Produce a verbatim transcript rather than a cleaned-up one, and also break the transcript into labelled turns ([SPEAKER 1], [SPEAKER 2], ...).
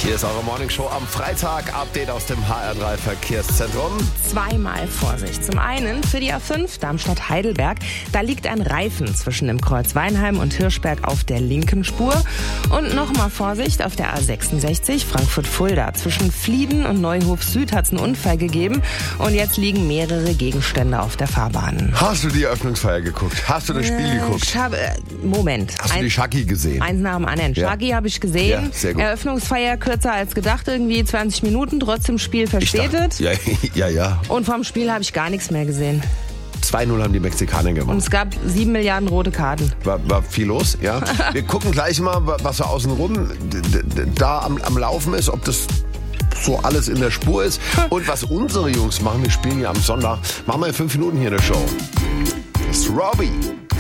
[SPEAKER 1] Hier ist eure Morningshow am Freitag. Update aus dem H R drei Verkehrszentrum.
[SPEAKER 2] Zweimal Vorsicht. Zum einen für die A fünf Darmstadt-Heidelberg. Da liegt ein Reifen zwischen dem Kreuz Weinheim und Hirschberg auf der linken Spur. Und nochmal Vorsicht auf der A sechsundsechzig Frankfurt-Fulda. Zwischen Flieden und Neuhof Süd hat es einen Unfall gegeben. Und jetzt liegen mehrere Gegenstände auf der Fahrbahn.
[SPEAKER 1] Hast du die Eröffnungsfeier geguckt? Hast du das Spiel
[SPEAKER 2] Äh,
[SPEAKER 1] geguckt?
[SPEAKER 2] Ich habe, äh, Moment.
[SPEAKER 1] Hast du
[SPEAKER 2] Ein-
[SPEAKER 1] die Schacki gesehen?
[SPEAKER 2] Eins nach dem anderen.
[SPEAKER 1] Ja.
[SPEAKER 2] Schagi habe ich gesehen.
[SPEAKER 1] Ja, sehr gut.
[SPEAKER 2] Eröffnungsfeier kürzer als gedacht, irgendwie zwanzig Minuten, trotzdem Spiel
[SPEAKER 1] Ich
[SPEAKER 2] verspätet.
[SPEAKER 1] dachte- Ja, ja, ja.
[SPEAKER 2] Und vom Spiel habe ich gar nichts mehr gesehen.
[SPEAKER 1] zwei null haben die Mexikaner
[SPEAKER 2] Und
[SPEAKER 1] gewonnen.
[SPEAKER 2] es gab sieben Milliarden rote Karten.
[SPEAKER 1] War, war viel los, ja. Wir gucken gleich mal, was so außenrum d- d- da am, am Laufen ist, ob das so alles in der Spur ist. Und was unsere Jungs machen, wir spielen ja am Sonntag, machen wir in fünf Minuten hier eine Show. Das ist Robbie.